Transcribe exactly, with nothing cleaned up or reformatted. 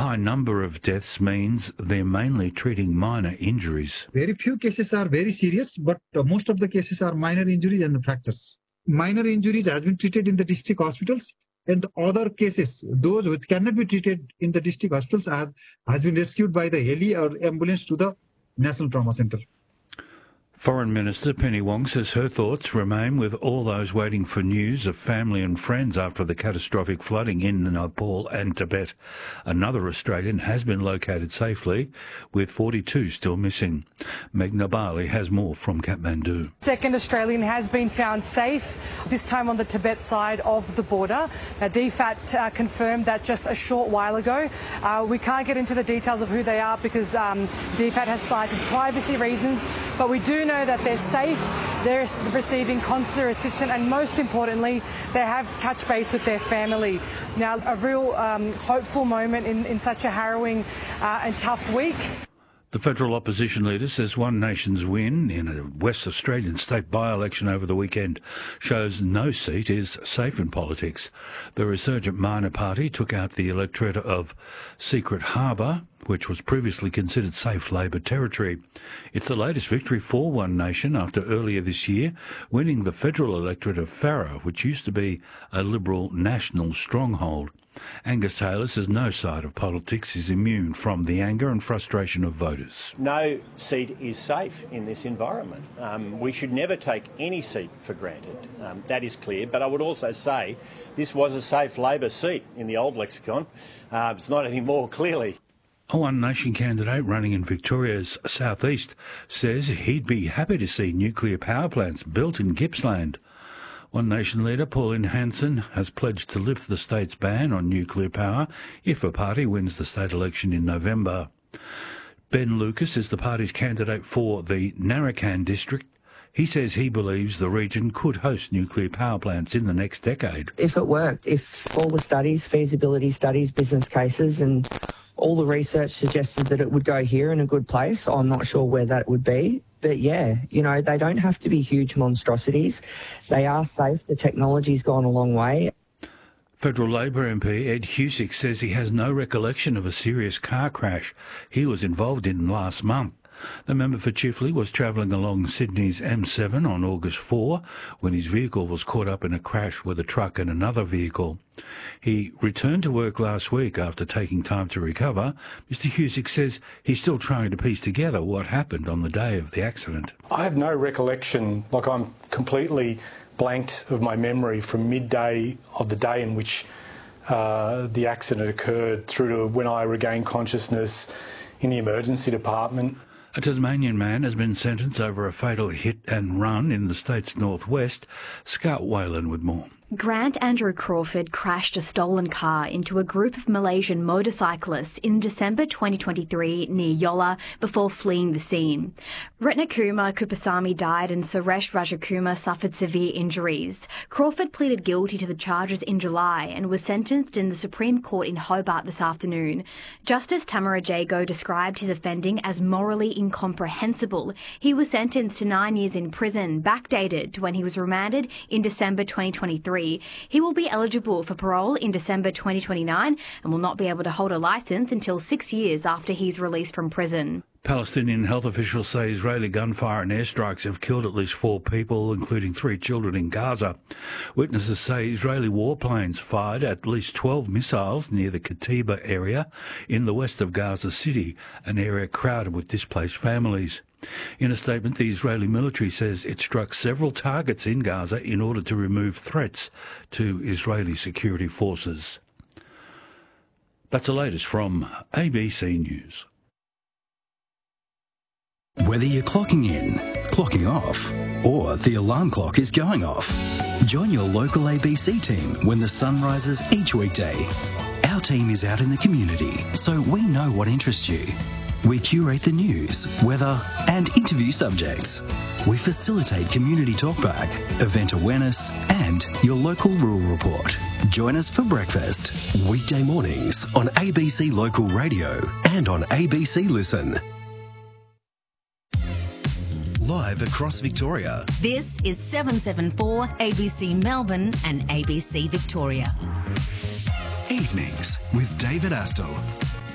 high number of deaths means they're mainly treating minor injuries. Very few cases are very serious, but uh, most of the cases are minor injuries and fractures. Minor injuries have been treated in the district hospitals, and other cases, those which cannot be treated in the district hospitals, have has been rescued by the heli or ambulance to the National Trauma Centre. Foreign Minister Penny Wong says her thoughts remain with all those waiting for news of family and friends after the catastrophic flooding in Nepal and Tibet. Another Australian has been located safely, with forty-two still missing. Meghna Bali has more from Kathmandu. Second Australian has been found safe, this time on the Tibet side of the border. Now, D FAT uh, confirmed that just a short while ago. Uh, we can't get into the details of who they are because um, D FAT has cited privacy reasons, but we do know that they're safe, they're receiving consular assistance, and most importantly, they have touched base with their family. Now, a real um, hopeful moment in, in such a harrowing uh, and tough week. The federal opposition leader says One Nation's win in a West Australian state by-election over the weekend shows no seat is safe in politics. The resurgent minor party took out the electorate of Secret Harbour, which was previously considered safe Labor territory. It's the latest victory for One Nation after earlier this year winning the federal electorate of Farrer, which used to be a Liberal national stronghold. Angus Taylor says no side of politics is immune from the anger and frustration of voters. No seat is safe in this environment. Um, we should never take any seat for granted. Um, that is clear. But I would also say this was a safe Labor seat in the old lexicon. Uh, it's not anymore, clearly. A One Nation candidate running in Victoria's southeast says he'd be happy to see nuclear power plants built in Gippsland. One Nation leader Pauline Hanson has pledged to lift the state's ban on nuclear power if her party wins the state election in November. Ben Lucas is the party's candidate for the Narrabeen district. He says he believes the region could host nuclear power plants in the next decade. If it worked, if all the studies, feasibility studies, business cases and all the research suggested that it would go here in a good place, I'm not sure where that would be. But yeah, you know, they don't have to be huge monstrosities. They are safe. The technology's gone a long way. Federal Labor M P Ed Husick says he has no recollection of a serious car crash he was involved in last month. The member for Chifley was travelling along Sydney's M seven on August fourth when his vehicle was caught up in a crash with a truck and another vehicle. He returned to work last week after taking time to recover. Mister Husick says he's still trying to piece together what happened on the day of the accident. I have no recollection, like I'm completely blanked of my memory from midday of the day in which uh, the accident occurred through to when I regained consciousness in the emergency department. A Tasmanian man has been sentenced over a fatal hit and run in the state's northwest. Scout Whalen with more. Grant Andrew Crawford crashed a stolen car into a group of Malaysian motorcyclists in December twenty twenty-three near Yola before fleeing the scene. Ratnakumar Kupasamy died and Suresh Rajakumar suffered severe injuries. Crawford pleaded guilty to the charges in July and was sentenced in the Supreme Court in Hobart this afternoon. Justice Tamara Jago described his offending as morally incomprehensible. He was sentenced to nine years in prison, backdated to when he was remanded in December twenty twenty-three. He will be eligible for parole in December twenty twenty-nine and will not be able to hold a licence until six years after he's released from prison. Palestinian health officials say Israeli gunfire and airstrikes have killed at least four people, including three children in Gaza. Witnesses say Israeli warplanes fired at least twelve missiles near the Katiba area in the west of Gaza City, an area crowded with displaced families. In a statement, the Israeli military says it struck several targets in Gaza in order to remove threats to Israeli security forces. That's the latest from A B C News. Whether you're clocking in, clocking off, or the alarm clock is going off, join your local A B C team when the sun rises each weekday. Our team is out in the community, so we know what interests you. We curate the news, weather, and interview subjects. We facilitate community talkback, event awareness, and your local rural report. Join us for breakfast, weekday mornings on A B C Local Radio and on A B C Listen. Live across Victoria. This is seven seven four A B C Melbourne and A B C Victoria. Evenings with David Astle.